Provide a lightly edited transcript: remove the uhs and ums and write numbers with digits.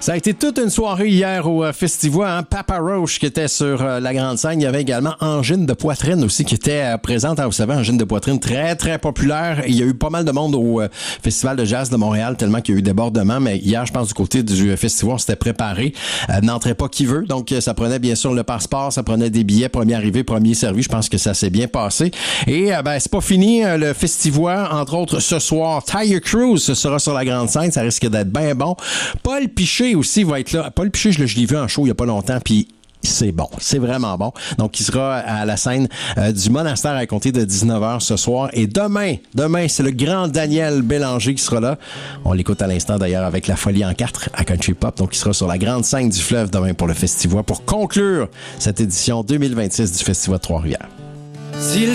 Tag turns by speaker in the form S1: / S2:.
S1: Ça a été toute une soirée hier au Festivois, hein? Papa Roach qui était sur la grande scène. Il y avait également Angine de Poitrine aussi qui était présente. Vous savez, Angine de Poitrine, très, très populaire. Il y a eu pas mal de monde au Festival de jazz de Montréal, tellement qu'il y a eu débordement. Mais hier, je pense, du côté du festival, on s'était préparé. N'entrait pas qui veut. Donc, ça prenait bien sûr le passeport, ça prenait des billets, premier arrivé, premier servi. Je pense que ça s'est bien passé. Et c'est pas fini. Le Festivois, entre autres, ce soir, Tiger Cruise sera sur la grande scène. Ça risque d'être bien bon. Paul Piché aussi va être là. Paul Piché, je l'ai vu en show il y a pas longtemps, puis c'est bon. C'est vraiment bon. Donc, il sera à la scène du Monastère à compter de 19h ce soir. Et demain, c'est le grand Daniel Bélanger qui sera là. On l'écoute à l'instant, d'ailleurs, avec La Folie en 4 à Country Pop. Donc, il sera sur la grande scène du fleuve demain pour le Festivois pour conclure cette édition 2026 du Festival de Trois-Rivières.